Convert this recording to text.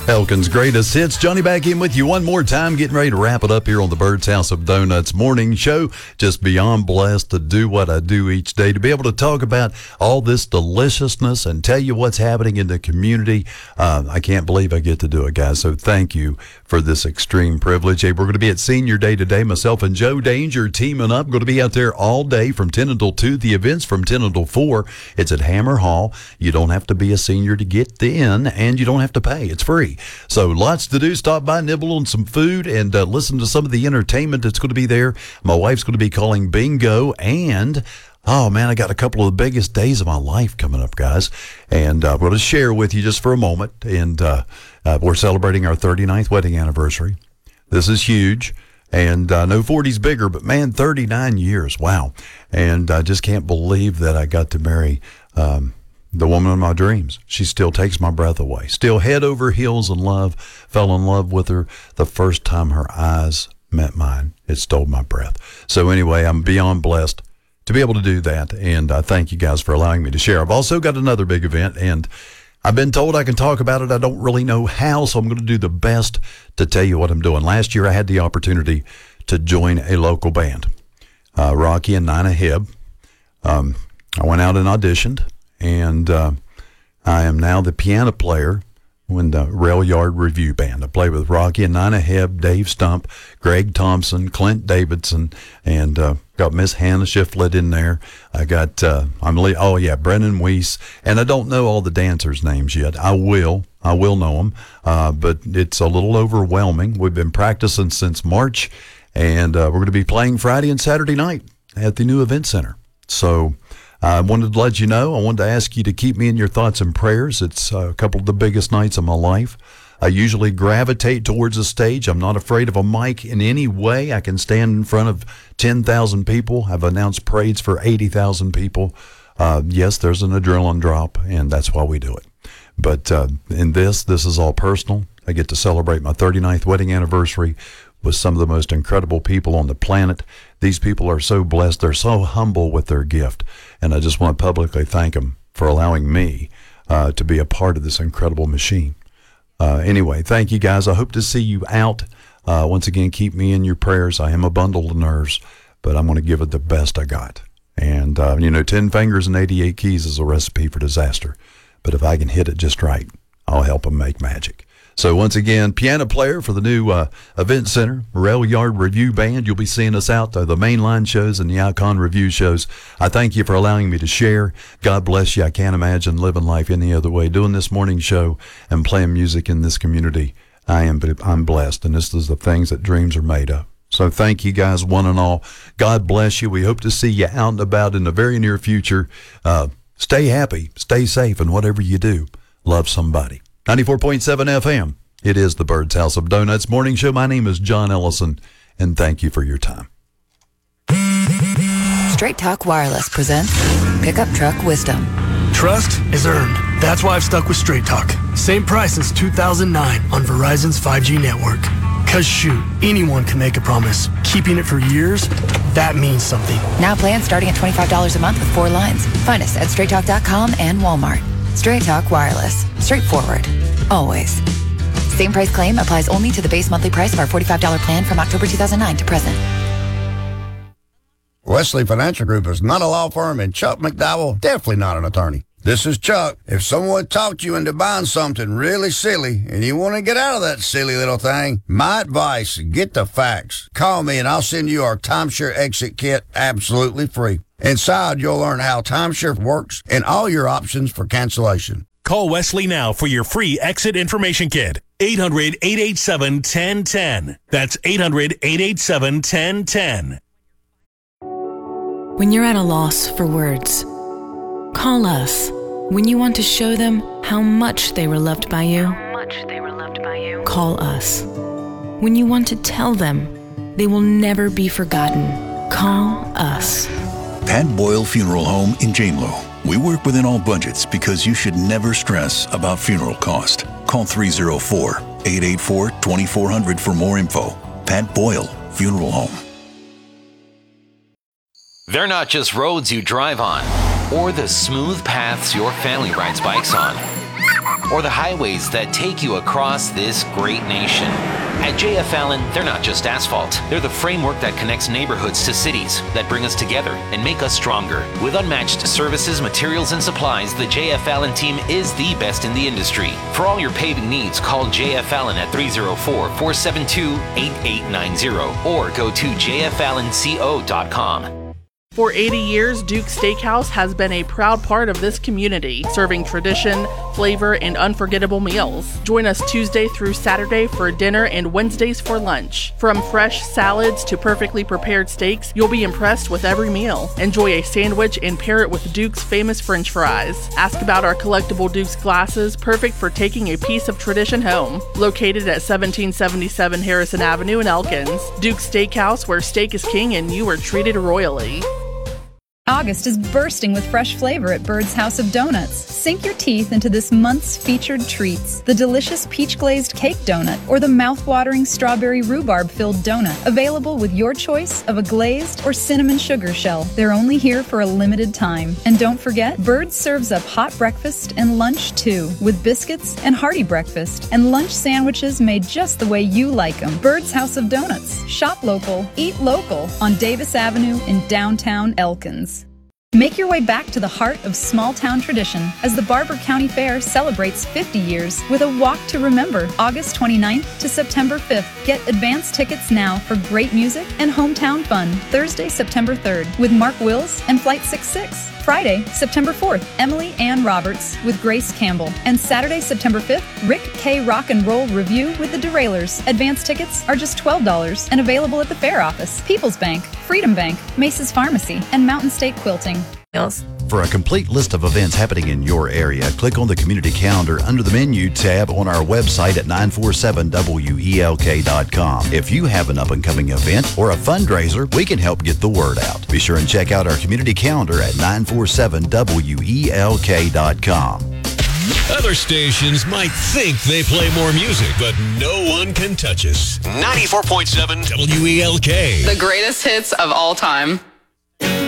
Elkin's greatest hits. Johnny back in with you one more time, getting ready to wrap it up here on the Bird's House of Donuts morning show. Just beyond blessed to do what I do each day, to be able to talk about all this deliciousness and tell you what's happening in the community. I can't believe I get to do it, guys. So thank you for this extreme privilege. Hey, we're going to be at Senior Day today. Myself and Joe Danger teaming up. Going to be out there all day from 10 until 2. The event's from 10 until 4. It's at Hammer Hall. You don't have to be a senior to get in, and you don't have to pay. It's free. So lots to do. Stop by, nibble on some food, and listen to some of the entertainment that's going to be there. My wife's going to be calling bingo, and oh, man, I got a couple of the biggest days of my life coming up, guys. And I'm going to share with you just for a moment. And we're celebrating our 39th wedding anniversary. This is huge. And I know 40's bigger, but, man, 39 years. Wow. And I just can't believe that I got to marry the woman of my dreams. She still takes my breath away. Still head over heels in love. Fell in love with her the first time her eyes met mine. It stole my breath. So anyway, I'm beyond blessed to be able to do that. And I thank you guys for allowing me to share. I've also got another big event, and I've been told I can talk about it. I don't really know how, so I'm going to do the best to tell you what I'm doing. Last year, I had the opportunity to join a local band, Rocky and Nina Hibb. I went out and auditioned. And I am now the piano player in the Rail Yard Review Band. I play with Rocky and Nina Hibb, Dave Stump, Greg Thompson, Clint Davidson, and got Miss Hannah Shiflett in there. I got, Brennan Weiss. And I don't know all the dancers' names yet. I will know them, but it's a little overwhelming. We've been practicing since March, and we're going to be playing Friday and Saturday night at the new event center. So I wanted to let you know. I wanted to ask you to keep me in your thoughts and prayers. It's a couple of the biggest nights of my life. I usually gravitate towards the stage. I'm not afraid of a mic in any way. I can stand in front of 10,000 people. I've announced parades for 80,000 people. Yes, there's an adrenaline drop, and that's why we do it. But in this is all personal. I get to celebrate my 39th wedding anniversary with some of the most incredible people on the planet. These people are so blessed. They're so humble with their gift. And I just want to publicly thank them for allowing me to be a part of this incredible machine. Anyway, thank you, guys. I hope to see you out. Once again, keep me in your prayers. I am a bundle of nerves, but I'm going to give it the best I got. And, 10 fingers and 88 keys is a recipe for disaster. But if I can hit it just right, I'll help them make magic. So once again, piano player for the new event center, Rail Yard Review Band. You'll be seeing us out the mainline shows and the Icon Review shows. I thank you for allowing me to share. God bless you. I can't imagine living life any other way. Doing this morning show and playing music in this community, I'm blessed, and this is the things that dreams are made of. So thank you guys, one and all. God bless you. We hope to see you out and about in the very near future. Stay happy, stay safe, and whatever you do, love somebody. 94.7 FM. It is the Bird's House of Donuts morning show. My name is John Ellison, and thank you for your time. Straight Talk Wireless presents Pickup Truck Wisdom. Trust is earned. That's why I've stuck with Straight Talk. Same price since 2009 on Verizon's 5G network. Cause shoot, anyone can make a promise. Keeping it for years, that means something. Now plans starting at $25 a month with 4 lines. Find us at straighttalk.com and Walmart. Straight Talk Wireless. Straightforward. Always. Same price claim applies only to the base monthly price of our $45 plan from October 2009 to present. Wesley Financial Group is not a law firm, and Chuck McDowell definitely not an attorney. This is Chuck. If someone talked you into buying something really silly and you want to get out of that silly little thing, my advice, get the facts. Call me and I'll send you our timeshare exit kit absolutely free. Inside, you'll learn how timeshare works and all your options for cancellation. Call Wesley now for your free exit information kit. 800-887-1010. That's 800-887-1010. When you're at a loss for words, call us. When you want to show them how much they were loved by you, call us. When you want to tell them they will never be forgotten, call us. Pat Boyle Funeral Home in Janelo. We work within all budgets because you should never stress about funeral cost. Call 304-884-2400 for more info. Pat Boyle Funeral Home. They're not just roads you drive on or the smooth paths your family rides bikes on. or the highways that take you across this great nation. At JF Allen, they're not just asphalt. They're the framework that connects neighborhoods to cities, that bring us together and make us stronger. With unmatched services, materials, and supplies, the JF Allen team is the best in the industry. For all your paving needs, call JF Allen at 304-472-8890 or go to jfallenco.com. For 80 years, Duke's Steakhouse has been a proud part of this community, serving tradition, flavor, and unforgettable meals. Join us Tuesday through Saturday for dinner and Wednesdays for lunch. From fresh salads to perfectly prepared steaks, you'll be impressed with every meal. Enjoy a sandwich and pair it with Duke's famous French fries. Ask about our collectible Duke's glasses, perfect for taking a piece of tradition home. Located at 1777 Harrison Avenue in Elkins, Duke's Steakhouse, where steak is king and you are treated royally. August is bursting with fresh flavor at Bird's House of Donuts. Sink your teeth into this month's featured treats. The delicious peach-glazed cake donut or the mouth-watering strawberry rhubarb-filled donut. Available with your choice of a glazed or cinnamon sugar shell. They're only here for a limited time. And don't forget, Bird serves up hot breakfast and lunch too, with biscuits and hearty breakfast and lunch sandwiches made just the way you like them. Bird's House of Donuts. Shop local, eat local on Davis Avenue in downtown Elkins. Make your way back to the heart of small-town tradition as the Barber County Fair celebrates 50 years with a Walk to Remember, August 29th to September 5th. Get advance tickets now for great music and hometown fun. Thursday, September 3rd with Mark Wills and Flight 66. Friday, September 4th, Emily Ann Roberts with Grace Campbell. And Saturday, September 5th, Rick K. Rock and Roll Review with the Derailers. Advance tickets are just $12 and available at the fair office, People's Bank, Freedom Bank, Mace's Pharmacy, and Mountain State Quilting. For a complete list of events happening in your area, click on the community calendar under the menu tab on our website at 947welk.com. If you have an up-and-coming event or a fundraiser, we can help get the word out. Be sure and check out our community calendar at 947welk.com. Other stations might think they play more music, but no one can touch us. 94.7 WELK. The greatest hits of all time.